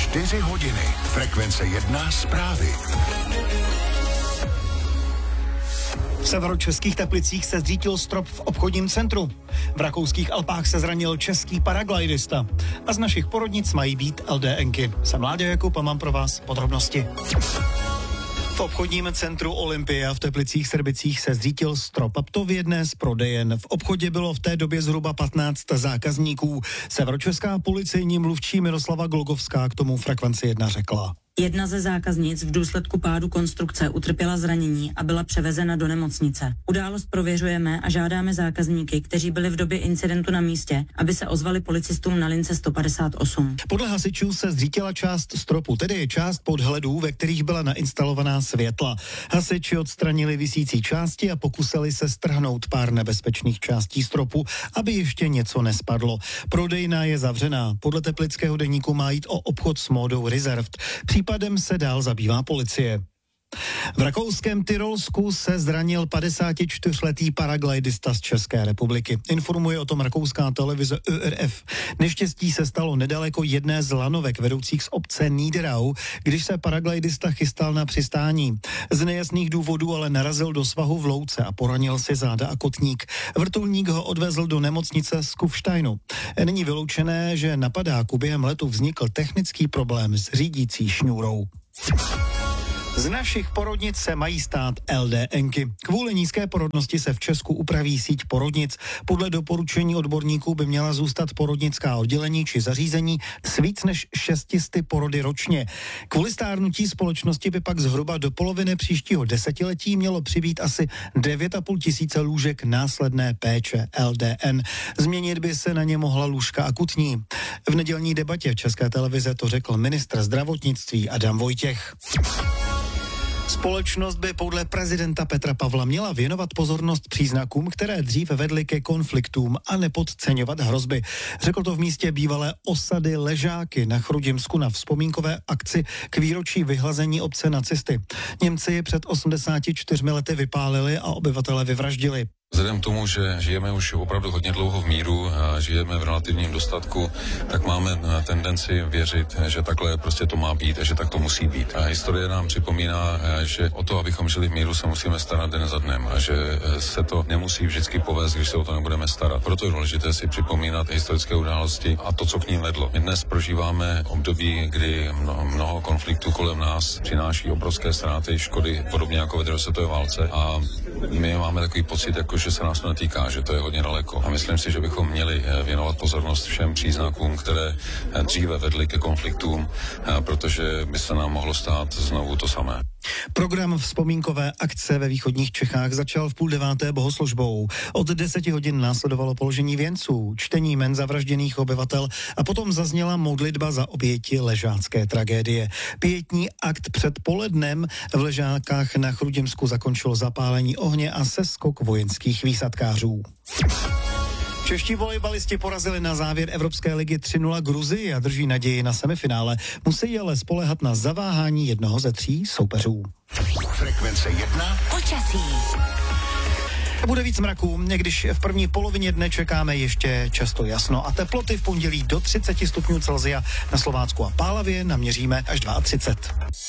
4 hodiny. Frekvence 1 zprávy. V severočeských Teplicích se zřítil strop v obchodním centru. V rakouských Alpách se zranil český paraglidista. A z našich porodnic mají být LDNky. Jsem Láďa Jakub a mám pro vás podrobnosti. V obchodním centru Olympia v Teplicích Srbicích se zřítil strop, a to v jedné z prodejen. V obchodě bylo v té době zhruba 15 zákazníků. Severočeská policejní mluvčí Miroslava Glogovská k tomu Frekvenci 1 řekla. Jedna ze zákaznic v důsledku pádu konstrukce utrpěla zranění a byla převezena do nemocnice. Událost prověřujeme a žádáme zákazníky, kteří byli v době incidentu na místě, aby se ozvali policistům na lince 158. Podle hasičů se zřítila část stropu, tedy část podhledů, ve kterých byla nainstalovaná světla. Hasiči odstranili visící části a pokusili se strhnout pár nebezpečných částí stropu, aby ještě něco nespadlo. Prodejna je zavřená. Podle teplického deníku má jít o obchod s módou Reserved. Případem se dál zabývá policie. V rakouském Tyrolsku se zranil 54letý paraglidista z České republiky. Informuje o tom rakouská televize ÖRF. Neštěstí se stalo nedaleko jedné z lanovek vedoucích z obce Niederau, když se paraglidista chystal na přistání. Z nejasných důvodů ale narazil do svahu v louce a poranil si záda a kotník. Vrtulník ho odvezl do nemocnice z Kufsteinu. Není vyloučené, že na padáku během letu vznikl technický problém s řídící šňůrou. Z našich porodnic se mají stát LDNky. Kvůli nízké porodnosti se v Česku upraví síť porodnic. Podle doporučení odborníků by měla zůstat porodnická oddělení či zařízení s víc než 600 porody ročně. Kvůli stárnutí společnosti by pak zhruba do poloviny příštího desetiletí mělo přibýt asi 9,5 tisíce lůžek následné péče LDN. Změnit by se na ně mohla lůžka akutní. V nedělní debatě v České televize to řekl ministr zdravotnictví Adam Vojtěch. Společnost by podle prezidenta Petra Pavla měla věnovat pozornost příznakům, které dřív vedly ke konfliktům a nepodceňovat hrozby. Řekl to v místě bývalé osady Ležáky na Chrudimsku na vzpomínkové akci k výročí vyhlazení obce nacisty. Němci ji před 84 lety vypálili a obyvatele vyvraždili. Vzhledem k tomu, že žijeme už opravdu hodně dlouho v míru a žijeme v relativním dostatku, tak máme tendenci věřit, že takhle prostě to má být a že tak to musí být. A historie nám připomíná, že o to, abychom žili v míru, se musíme starat den za dnem a že se to nemusí vždycky povést, když se o to nebudeme starat. Proto je důležité si připomínat historické události a to, co k ním vedlo. My dnes prožíváme období, kdy mnoho konfliktů kolem nás přináší obrovské ztráty, škody, podobně jako ve druhé světové válce, a my máme takový pocit, jako že se nás to netýká, že to je hodně daleko. A myslím si, že bychom měli věnovat pozornost všem příznakům, které dříve vedly ke konfliktům, protože by se nám mohlo stát znovu to samé. Program vzpomínkové akce ve východních Čechách začal v 8:30 bohoslužbou. Od 10 hodin následovalo položení věnců, čtení jmen zavražděných obyvatel a potom zazněla modlitba za oběti ležácké tragédie. Pietní akt před polednem v Ležákách na Chrudimsku zakončilo zapálení ohně a seskok vojenských výsadkářů. Čeští volejbalisti porazili na závěr Evropské ligy 3-0 Gruzii a drží naději na semifinále. Musí ale spoléhat na zaváhání jednoho ze 3 soupeřů. Frekvence 1. Počasí. Bude víc mraků, když v první polovině dne čekáme ještě často jasno a teploty v pondělí do 30 stupňů Celsia na Slovácku a Pálavě naměříme až 32.